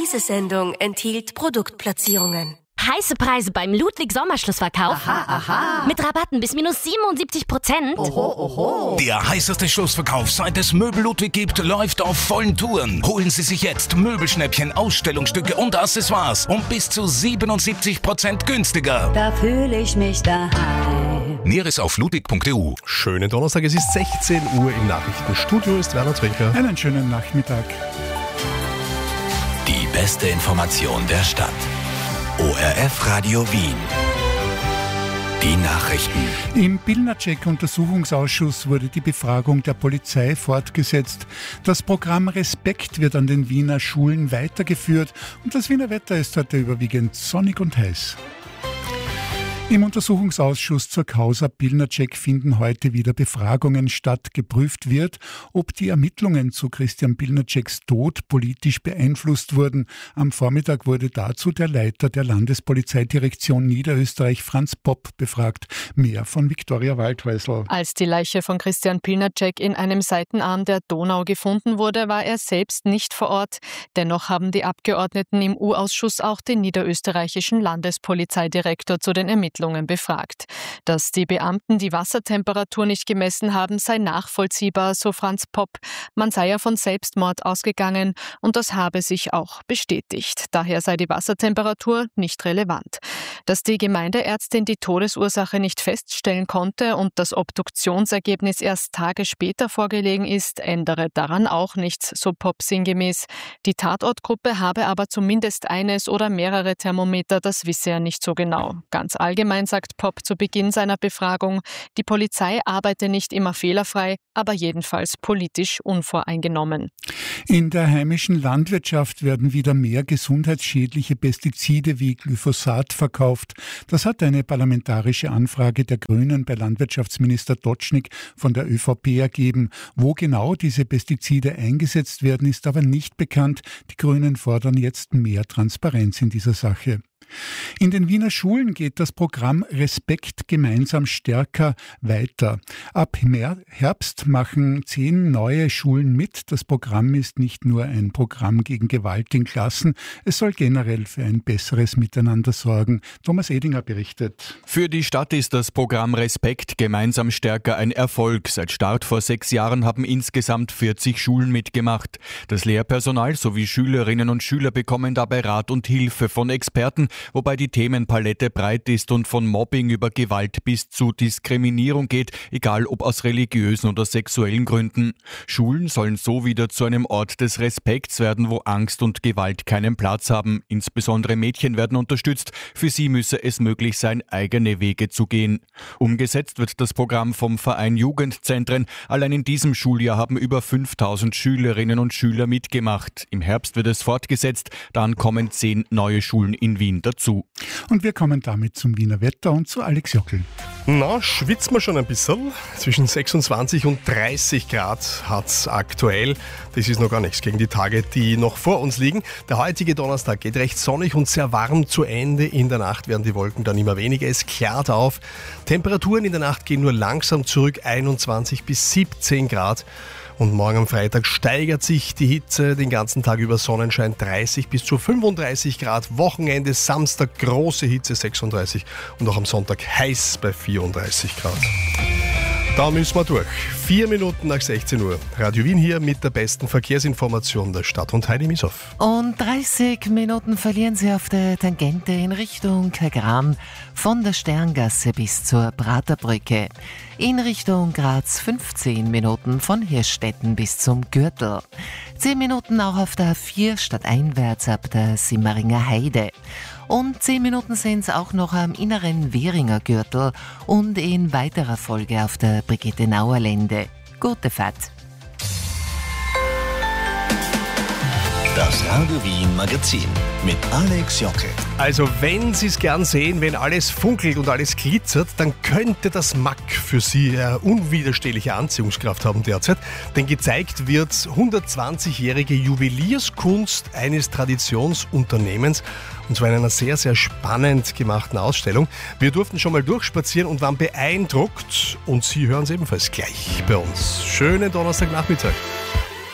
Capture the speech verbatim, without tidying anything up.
Diese Sendung enthielt Produktplatzierungen. Heiße Preise beim Ludwig-Sommerschlussverkauf. Aha, aha. Mit Rabatten bis minus siebenundsiebzig Prozent. Oho, oho. Der heißeste Schlussverkauf, seit es Möbel Ludwig gibt, läuft auf vollen Touren. Holen Sie sich jetzt Möbelschnäppchen, Ausstellungsstücke und Accessoires um bis zu siebenundsiebzig Prozent günstiger. Da fühle ich mich daheim. Näheres auf ludwig punkt e u. Schönen Donnerstag, es ist sechzehn Uhr im Nachrichtenstudio, ist Werner Trinker. Einen schönen Nachmittag. Die beste Information der Stadt. O R F Radio Wien. Die Nachrichten. Im Pilnacek-Untersuchungsausschuss wurde die Befragung der Polizei fortgesetzt. Das Programm Respekt wird an den Wiener Schulen weitergeführt und das Wiener Wetter ist heute überwiegend sonnig und heiß. Im Untersuchungsausschuss zur Causa Pilnacek finden heute wieder Befragungen statt. Geprüft wird, ob die Ermittlungen zu Christian Pilnaceks Tod politisch beeinflusst wurden. Am Vormittag wurde dazu der Leiter der Landespolizeidirektion Niederösterreich, Franz Popp, befragt. Mehr von Viktoria Waldhäusl. Als die Leiche von Christian Pilnacek in einem Seitenarm der Donau gefunden wurde, war er selbst nicht vor Ort. Dennoch haben die Abgeordneten im U-Ausschuss auch den niederösterreichischen Landespolizeidirektor zu den Ermittlungen befragt. Dass die Beamten die Wassertemperatur nicht gemessen haben, sei nachvollziehbar, so Franz Popp. Man sei ja von Selbstmord ausgegangen und das habe sich auch bestätigt. Daher sei die Wassertemperatur nicht relevant. Dass die Gemeindeärztin die Todesursache nicht feststellen konnte und das Obduktionsergebnis erst Tage später vorgelegen ist, ändere daran auch nichts, so Popp sinngemäß. Die Tatortgruppe habe aber zumindest eines oder mehrere Thermometer, das wisse er nicht so genau. Ganz allgemein sagt Popp zu Beginn seiner Befragung, die Polizei arbeite nicht immer fehlerfrei, aber jedenfalls politisch unvoreingenommen. In der heimischen Landwirtschaft werden wieder mehr gesundheitsschädliche Pestizide wie Glyphosat verkauft. Das hat eine parlamentarische Anfrage der Grünen bei Landwirtschaftsminister Dotschnig von der ÖVP ergeben. Wo genau diese Pestizide eingesetzt werden, ist aber nicht bekannt. Die Grünen fordern jetzt mehr Transparenz in dieser Sache. In den Wiener Schulen geht das Programm Respekt gemeinsam stärker weiter. Ab Herbst machen zehn neue Schulen mit. Das Programm ist nicht nur ein Programm gegen Gewalt in Klassen, es soll generell für ein besseres Miteinander sorgen. Thomas Edinger berichtet. Für die Stadt ist das Programm Respekt gemeinsam stärker ein Erfolg. Seit Start vor sechs Jahren haben insgesamt vierzig Schulen mitgemacht. Das Lehrpersonal sowie Schülerinnen und Schüler bekommen dabei Rat und Hilfe von Experten, wobei die Themenpalette breit ist und von Mobbing über Gewalt bis zu Diskriminierung geht, egal ob aus religiösen oder sexuellen Gründen. Schulen sollen so wieder zu einem Ort des Respekts werden, wo Angst und Gewalt keinen Platz haben. Insbesondere Mädchen werden unterstützt. Für sie müsse es möglich sein, eigene Wege zu gehen. Umgesetzt wird das Programm vom Verein Jugendzentren. Allein in diesem Schuljahr haben über fünftausend Schülerinnen und Schüler mitgemacht. Im Herbst wird es fortgesetzt, dann kommen zehn neue Schulen in Wien dazu. Und wir kommen damit zum Wiener Wetter und zu Alex Jockel. Na, schwitzt man schon ein bisschen. Zwischen sechsundzwanzig und dreißig Grad hat es aktuell. Das ist noch gar nichts gegen die Tage, die noch vor uns liegen. Der heutige Donnerstag geht recht sonnig und sehr warm zu Ende. In der Nacht werden die Wolken dann immer weniger. Es klart auf. Temperaturen in der Nacht gehen nur langsam zurück, einundzwanzig bis siebzehn Grad. Und morgen am Freitag steigert sich die Hitze, den ganzen Tag über Sonnenschein, dreißig bis zu fünfunddreißig Grad. Wochenende, Samstag große Hitze, sechsunddreißig und auch am Sonntag heiß bei vierunddreißig Grad. Da müssen wir durch. Vier Minuten nach sechzehn Uhr. Radio Wien hier mit der besten Verkehrsinformation der Stadt und Heidi Mieshoff. Und dreißig Minuten verlieren Sie auf der Tangente in Richtung Kagran von der Sterngasse bis zur Praterbrücke. In Richtung Graz fünfzehn Minuten von Hirschstetten bis zum Gürtel. zehn Minuten auch auf der A vier stadteinwärts ab der Simmeringer Heide. Und zehn Minuten sind es auch noch am inneren Währinger Gürtel und in weiterer Folge auf der Brigittenauer Lände. Gute Fahrt! Das Radio Wien Magazin mit Alex Jockel. Also wenn Sie es gern sehen, wenn alles funkelt und alles glitzert, dann könnte das M A C für Sie eine unwiderstehliche Anziehungskraft haben derzeit. Denn gezeigt wird hundertzwanzigjährige Juwelierskunst eines Traditionsunternehmens. Und zwar in einer sehr, sehr spannend gemachten Ausstellung. Wir durften schon mal durchspazieren und waren beeindruckt. Und Sie hören es ebenfalls gleich bei uns. Schönen Donnerstagnachmittag.